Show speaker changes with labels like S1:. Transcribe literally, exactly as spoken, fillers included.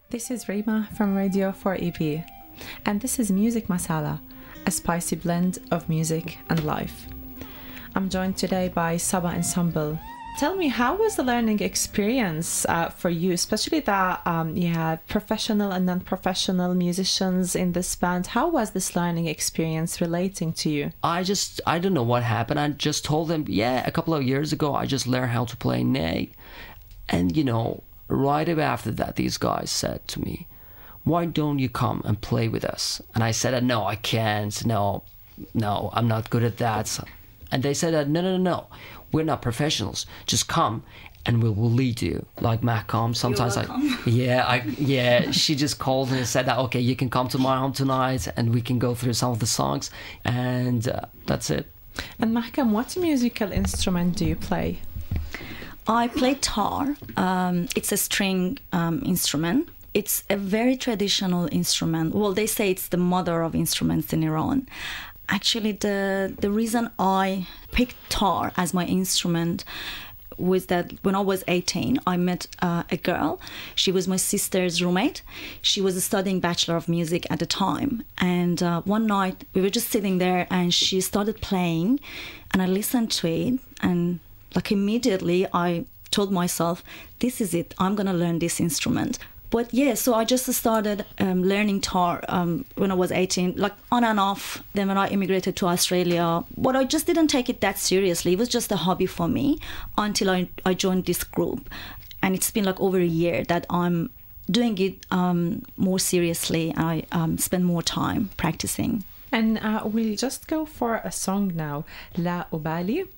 S1: This is Rima from Radio four E B, and this is Music Masala, a spicy blend of music and life. I'm joined today by Saba Ensemble. Tell me, how was the learning experience uh, for you, especially that um, you had professional and non-professional musicians in this band? How was this learning experience relating to you?
S2: I just, I don't know what happened. I just told them, yeah, a couple of years ago, I just learned how to play ney. And, you know, right away after that, these guys said to me, why don't you come and play with us? And I said, no, I can't. No, no, I'm not good at that. So, and they said, no, no, no, no. We're not professionals. Just come and we will lead you. Like Macom, sometimes I, yeah, I, yeah, she just called and said that, okay, you can come to my home tonight and we can go through some of the songs. And uh, that's it.
S1: And Mahkam, what musical instrument do you play?
S3: I play tar. Um, it's a string um, instrument. It's a very traditional instrument. Well, they say it's the mother of instruments in Iran. Actually, the the reason I picked tar as my instrument was that when I was eighteen, I met uh, a girl. She was my sister's roommate. She was studying Bachelor of Music at the time. And uh, one night, we were just sitting there and she started playing and I listened to it. And like immediately, I told myself, this is it. I'm going to learn this instrument. But yeah, so I just started um, learning tar um, when I was eighteen, like on and off. Then when I immigrated to Australia, but I just didn't take it that seriously. It was just a hobby for me until I, I joined this group. And it's been like over a year that I'm doing it um, more seriously. I um, spend more time practicing.
S1: And uh, we'll just go for a song now, La Ubali.